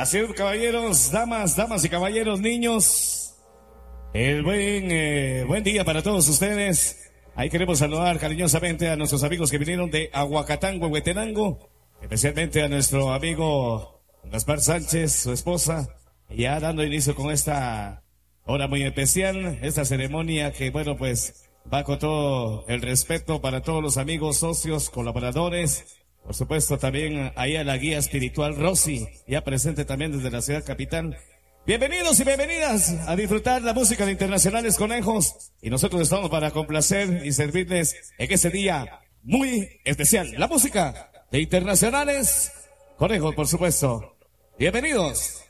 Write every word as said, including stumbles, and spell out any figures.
Así es, caballeros, damas, damas y caballeros, niños. El buen, eh, buen día para todos ustedes. Ahí queremos saludar cariñosamente a nuestros amigos que vinieron de Aguacatán, Huehuetenango. Especialmente a nuestro amigo Gaspar Sánchez, su esposa. Ya dando inicio con esta hora muy especial, esta ceremonia que, bueno, pues va con todo el respeto para todos los amigos, socios, colaboradores. Por supuesto, también ahí a la guía espiritual Rosy, ya presente también desde la ciudad capital. Bienvenidos y bienvenidas a disfrutar la música de Internacionales Conejos. Y nosotros estamos para complacer y servirles en ese día muy especial. La música de Internacionales Conejos, por supuesto. Bienvenidos.